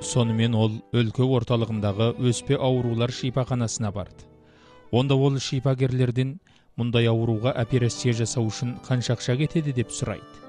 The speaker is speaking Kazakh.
Сонымен ол өлкө орталығындағы өспе аурулар шипаханасына барды. Онда ол шипагерлерден мұндай ауруға операция жасау үшін қанша ақша кетеді деп сұрайды.